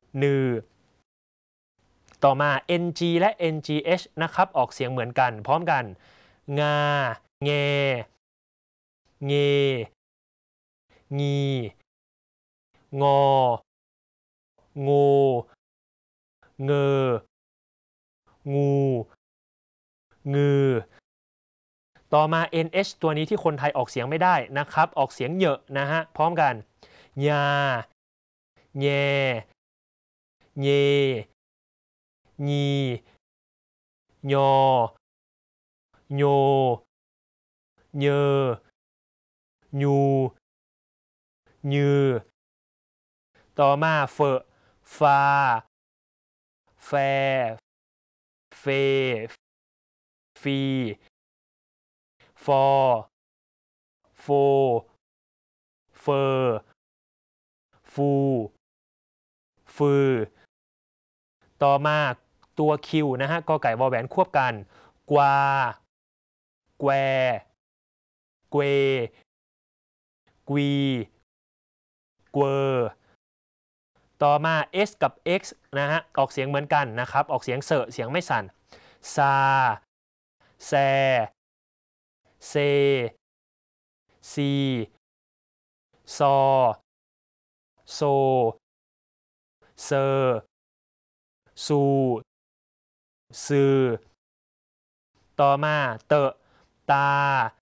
นือต่อมา ng และ ngh นะครับออกเสียงเหมือนกันพร้อมกันงาแงเงงีงองูเงองูงือต่อมา nh ตัวนี้ที่คนไทยออกเสียงไม่ได้นะครับออกเสียงเหยอะนะฮะพร้อมกันยาแยเยงียอโยเยอยูยือต่อมาเฟฟาแฟเฟฟีฟอโฟเฟอฟูฟือต่อมาตัวคิวนะฮะกอไก่วอแหวนควบกันกวาแกวเกวกวีเกวต่อมา s กับ x นะฮะออกเสียงเหมือนกันนะครับออกเสียงเสเสียงไม่สั่นซาแซเซซีซอโซเซอซูซือต่อมาเตะตา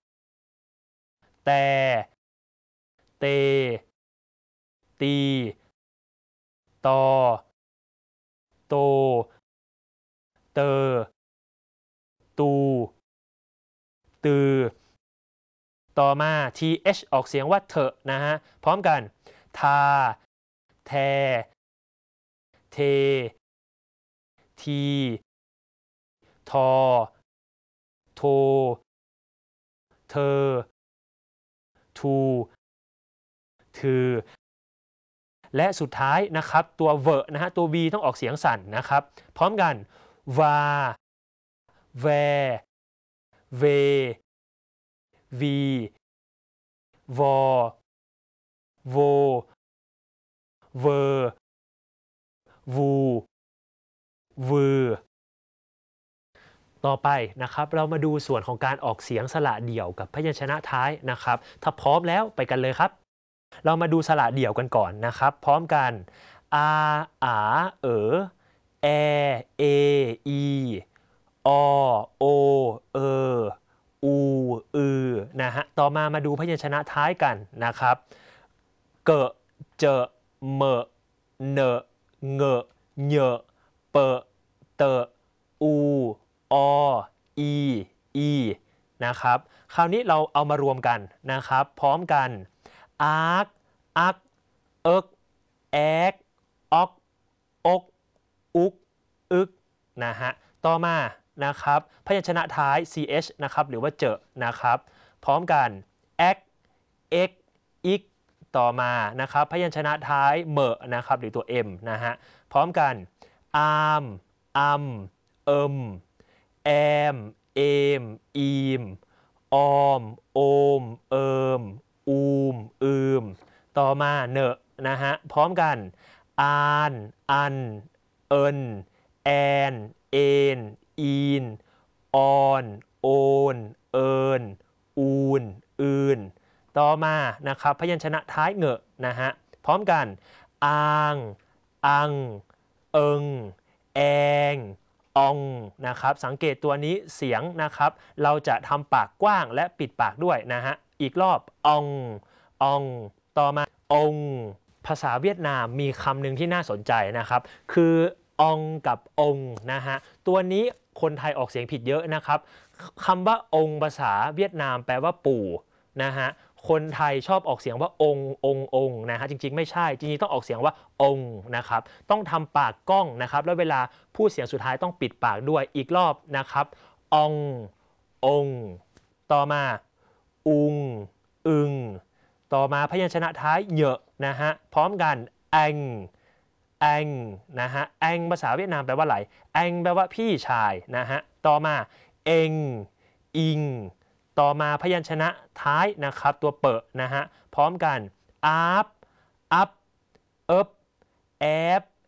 แต่เตตีตอโตเตอตูตือต่อมา th ออกเสียงว่าเถอะนะฮะพร้อมกันทาแทเททีทอโทเธอทูถือและสุดท้ายนะครับตัวเวอนะฮะตัว v ต้องออกเสียงสั่นนะครับพร้อมกันวาแวเววีวอโวเวอวูวือต่อไปนะครับเรามาดูส่วนของการออกเสียงสระเดี่ยวกับพยัญชนะท้ายนะครับถ้าพร้อมแล้วไปกันเลยครับเรามาดูสระเดี่ยวกันก่อนนะครับพร้อมกันอาอาเออแอเออีอโอเออูอือนะฮะต่อมาดูพยัญชนะท้ายกันนะครับเกะเจอเมะเนเงะเยะเปะเตะอูออีอีนะครับคราวนี้เราเอามารวมกันนะครับพร้อมกันอาร์กอักเอิกแอกออกอกอุกอึกนะฮะต่อมานะครับพยัญชนะท้าย ch นะครับหรือว่าเจอนะครับพร้อมกันแอกเอ็กอิกต่อมานะครับพยัญชนะท้ายเมะนะครับหรือตัว m นะฮะพร้อมกันอามอัมเอิมแอมเอมอีมออมโอมเอิมอูมอืมต่อมาเนอะนะฮะพร้อมกันอานอันเอินแอนเอ็นอีนออนโอนเอินอูนอืนต่อมานะครับพยัญชนะท้ายเงอะนะฮะพร้อมกันอางอังเอิงแองอองนะครับสังเกตตัวนี้เสียงนะครับเราจะทำปากกว้างและปิดปากด้วยนะฮะอีกรอบอองอองต่อมาองภาษาเวียดนามมีคำหนึ่งที่น่าสนใจนะครับคืออองกับองนะฮะตัวนี้คนไทยออกเสียงผิดเยอะนะครับคำว่าองภาษาเวียดนามแปลว่าปู่นะฮะคนไทยชอบออกเสียงว่าองนะฮะจริงๆไม่ใช่จริงๆต้องออกเสียงว่าองนะครับต้องทำปากก้องนะครับแล้วเวลาพูดเสียงสุดท้ายต้องปิดปากด้วยอีกรอบนะครับองต่อมาอุงอึงต่อมาพยัญชนะท้ายเหยอะนะฮะพร้อมกันแองนะฮะแองภาษาเวียดนามแปลว่าอะไรแองแปลว่าพี่ชายนะฮะต่อมาเองอิงต่อมาพยัญชนะท้ายนะครับตัวเปะนะฮะพร้อมกันอาบอัพเอิบแอบ